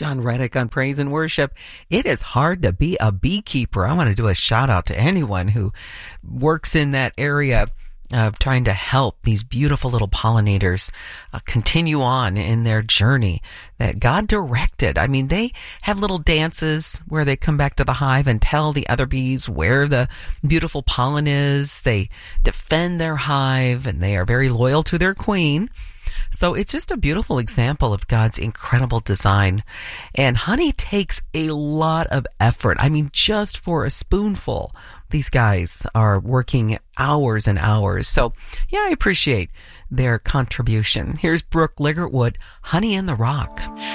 John Reddick on Praise and Worship. It is hard to be a beekeeper. I want to do a shout out to anyone who works in that area of trying to help these beautiful little pollinators continue on in their journey that God directed. I mean, they have little dances where they come back to the hive and tell the other bees where the beautiful pollen is. They defend their hive and they are very loyal to their queen. So it's just a beautiful example of God's incredible design. And honey takes a lot of effort. I mean, just for a spoonful, these guys are working hours and hours. So, yeah, I appreciate their contribution. Here's Brooke Ligertwood, Honey in the Rock.